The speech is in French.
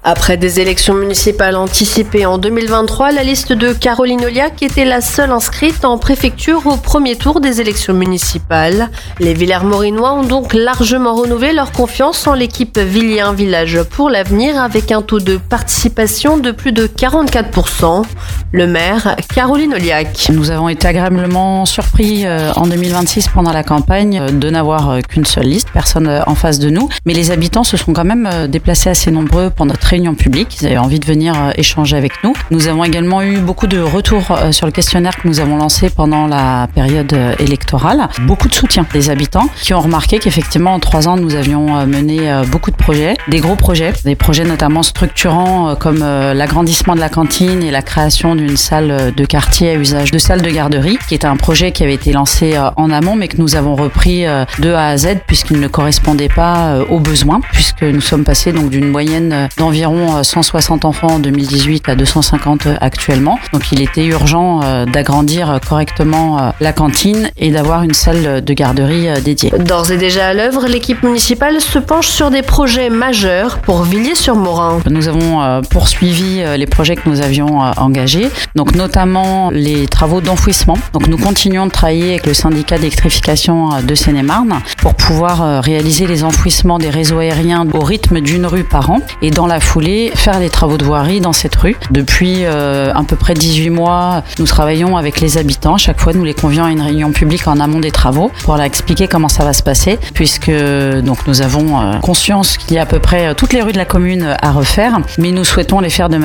Après des élections municipales anticipées en 2023, la liste de Caroline Olliac était la seule inscrite en préfecture au premier tour des élections municipales. Les Villers-Morinois ont donc largement renouvelé leur confiance en l'équipe Villien Village pour l'avenir avec un taux de participation de plus de 44%. Le maire, Caroline Olliac. Nous avons été agréablement surpris en 2026 pendant la campagne de n'avoir qu'une seule liste, personne en face de nous. Mais les habitants se sont quand même déplacés assez nombreux pour notre réunion publique. Ils avaient envie de venir échanger avec nous. Nous avons également eu beaucoup de retours sur le questionnaire que nous avons lancé pendant la période électorale. Beaucoup de soutien des habitants qui ont remarqué qu'effectivement en 3 ans nous avions mené beaucoup de projets, des gros projets, des projets notamment structurants comme l'agrandissement de la cantine et la création d'une salle de quartier à usage de salle de garderie, qui est un projet qui avait été lancé en amont mais que nous avons repris de A à Z puisqu'il ne correspondait pas aux besoins, puisque nous sommes passés donc d'une moyenne d'environ 160 enfants en 2018 à 250 actuellement. Donc il était urgent d'agrandir correctement la cantine et d'avoir une salle de garderie dédiée. D'ores et déjà à l'œuvre, l'équipe municipale se penche sur des projets majeurs pour Villiers-sur-Morin. Nous avons poursuivi les projets que nous avions engagés, donc notamment les travaux d'enfouissement. Donc nous continuons de travailler avec le syndicat d'électrification de Seine-et-Marne pour pouvoir réaliser les enfouissements des réseaux aériens au rythme d'une rue par an et dans la foulée faire des travaux de voirie dans cette rue. Depuis à peu près 18 mois, nous travaillons avec les habitants. Chaque fois, nous les convions à une réunion publique en amont des travaux pour leur expliquer comment ça va se passer, puisque donc nous avons conscience qu'il y a à peu près toutes les rues de la commune à refaire, mais nous souhaitons les faire de manière